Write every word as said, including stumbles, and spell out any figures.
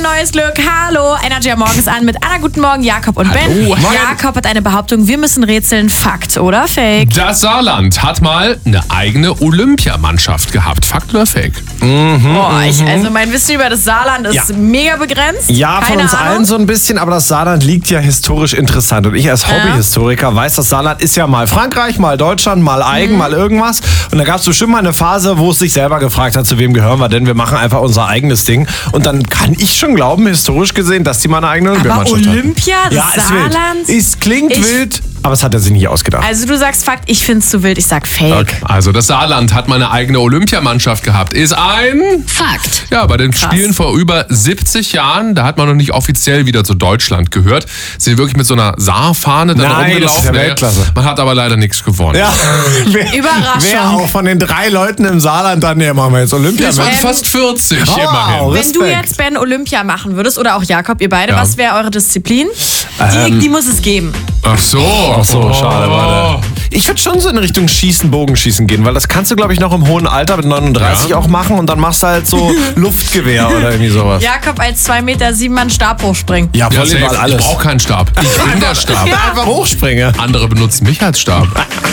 neues Glück. Hallo, Energy am Morgen ist an mit Anna. Guten Morgen, Jakob und Ben. Hallo. Jakob hat eine Behauptung, wir müssen rätseln. Fakt oder Fake? Das Saarland hat mal eine eigene Olympiamannschaft gehabt. Fakt oder Fake? Boah, ich, also mein Wissen über das Saarland ist Ja. mega begrenzt. Ja, von Keine uns Ahnung. allen so ein bisschen, aber das Saarland liegt ja historisch interessant. Und ich als Hobbyhistoriker weiß, das Saarland ist ja mal Frankreich, mal Deutschland, mal eigen, mal irgendwas. Und da gab es bestimmt mal eine Phase, wo es sich selber gefragt hat, zu wem gehören wir denn? Wir machen einfach unser eigenes Ding. Und dann kann ich schon glauben, historisch gesehen, dass die mal eine eigene Aber Olympiamannschaft haben. Olympia, das Ja, ist wild. Saarland? Es klingt Ich- wild, aber es hat er sich nicht ausgedacht. Also du sagst Fakt, ich find's zu wild. Ich sag Fake. Okay. Also das Saarland hat mal eine eigene Olympiamannschaft gehabt. Ist ein... Fakt. Ja, bei den Krass. Spielen vor über siebzig Jahren, da hat man noch nicht offiziell wieder zu Deutschland gehört, sind wirklich mit so einer Saarfahne dann Nein, das rumgelaufen. ist ja Weltklasse. Man hat aber leider nichts gewonnen. Ja, wer, Überraschung. Wer auch von den drei Leuten im Saarland dann, nee, machen wir jetzt Olympia. Es waren Ähm, fast vierzig wow. immerhin. Wenn du Respekt. jetzt, Ben, Olympia machen würdest, oder auch Jakob, ihr beide, Ja. was wäre eure Disziplin? Die, die muss es geben. Ach so. Ach so, schade, Oh. warte. Ich würde schon so in Richtung Schießen, Bogenschießen gehen, weil das kannst du, glaube ich, noch im hohen Alter mit neununddreißig Ja. auch machen und dann machst du halt so Luftgewehr oder irgendwie sowas. Jakob als zwei Meter sieben Mann Stab hochspringen. Ja, Ja, Volleyball safe. alles. Ich brauche keinen Stab. Ich bin der Stab. Ja. Einfach hochspringen. Andere benutzen mich als Stab.